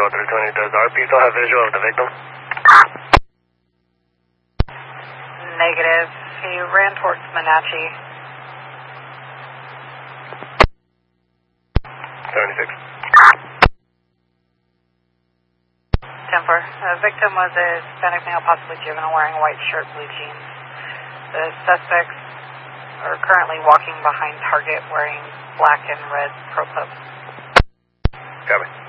Bravo 320, does RP still have visual of the victim? Negative. He ran towards Menachie. 76. 10-4. The victim was a Hispanic male, possibly juvenile, wearing a white shirt, blue jeans. The suspects are currently walking behind target wearing black and red pro clubs. Copy.